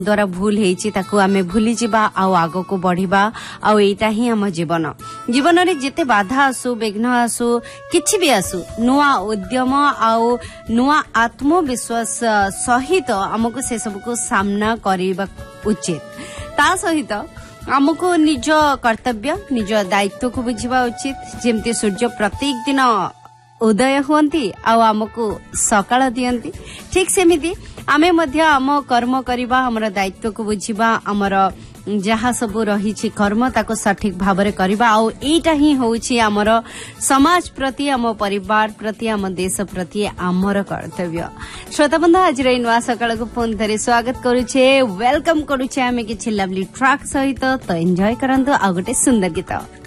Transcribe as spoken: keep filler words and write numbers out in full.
द्वारा भूल होमें भूली जावा आउ आग को बढ़िबा आउ एटा ही हम जीवन जीवन रे जेते बाधा आसु विघ्न आसु किछि भी आसु नुआ उद्यम आउ नुआ आत्मविश्वास सहित हमको से सब को सामना करबा उचित ता सहित हमको निज कर्तव्य निज दायित्व को बुझिबा उचित जेमती सूर्य प्रत्येक दिन उदय हुअंती आउ हमको सकाळ दियंती ठीक सेमिति आमे मध्य आम कर्म करबा हमर दायित्व को बुझिबा हमर जहा सब रही कर्म ताको सठिक भाव में करबा आउ एटा ही होउछि हमर समाज प्रति आम परिवार प्रति आम देश प्रति आमर कर्तव्य। श्रोता बंधु आज रे नुआ सकाळ को फोन धरे स्वागत करूछे वेलकम करूछे आमे किछि लवली ट्रैक सहित तो एंजॉय करंतु आ गोटे सुंदर गीत।